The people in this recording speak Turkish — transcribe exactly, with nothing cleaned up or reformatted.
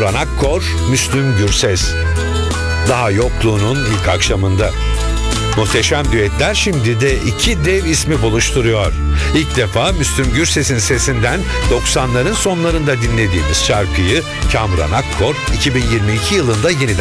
Kamuran Akkor, Müslüm Gürses. Daha yokluğunun ilk akşamında. Muhteşem düetler şimdi de iki dev ismi buluşturuyor. İlk defa Müslüm Gürses'in sesinden doksanların sonlarında dinlediğimiz şarkıyı Kamuran Akkor iki bin yirmi iki yılında yeniden